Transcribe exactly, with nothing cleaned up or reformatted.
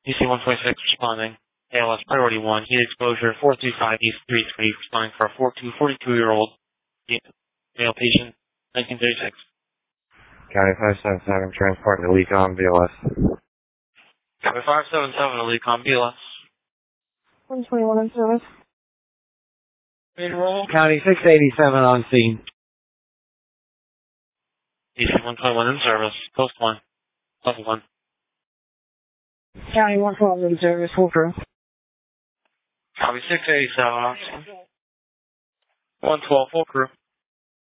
D C one twenty-six responding. A L S priority one, heat exposure four three five East three three, responding for a forty-two-year-old male patient, nineteen thirty-six. County five seven seven, transport to Lecom, B L S. County five seven seven, Lecom, B L S. one twenty-one in service. Ready to roll. County six eighty-seven on scene. D C one twenty-one in service, post one, level one. County one twelve in service, full crew. Copy six eighty-seven on scene. one twelve, full crew.